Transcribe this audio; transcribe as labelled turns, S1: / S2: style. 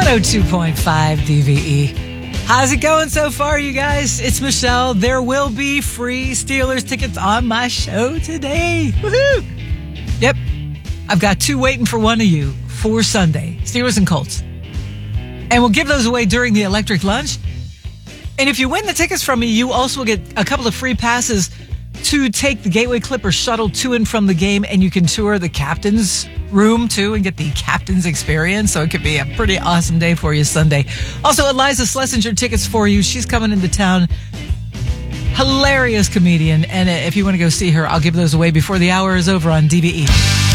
S1: 102.5 DVE. How's it going so far, you guys? It's Michelle. There will be free Steelers tickets on my show today. Woohoo! Yep. I've got two waiting for one of you for Sunday. Steelers and Colts. And we'll give those away during the electric lunch. And if you win the tickets from me, you also will get a couple of free passes to take the Gateway Clippers shuttle to and from the game, and you can tour the captain's room too and get the captain's experience. So it could be a pretty awesome day for you Sunday. Also, Eliza Schlesinger tickets for you. She's coming into town. Hilarious comedian. And if you want to go see her, I'll give those away before the hour is over on DVE.